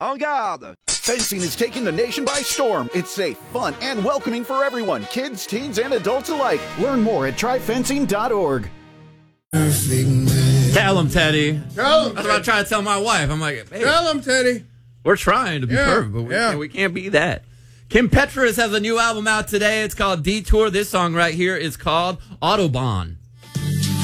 En garde! Fencing is taking the nation by storm. It's safe, fun, and welcoming for everyone, kids, teens, and adults alike. Learn more at tryfencing.org. Tell him, Teddy. Tell him. That's what I try to tell my wife. I'm like, hey, Tell him, Teddy. we're trying to be perfect, but we can't be that. Kim Petras has a new album out today. It's called Detour. This song right here is called Autobahn.